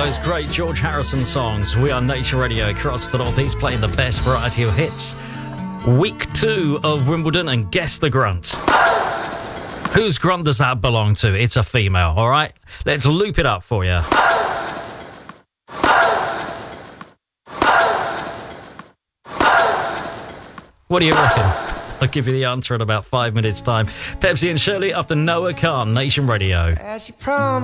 those great George Harrison songs. We are Nation Radio across the Northeast, playing the best variety of hits. Week 2 of Wimbledon, and guess the grunt. Whose grunt does that belong to? It's a female, all right? Let's loop it up for you. What do you reckon? I'll give you the answer in about 5 minutes' time. Pepsi and Shirley after Noah Khan, Nation Radio. As you promised.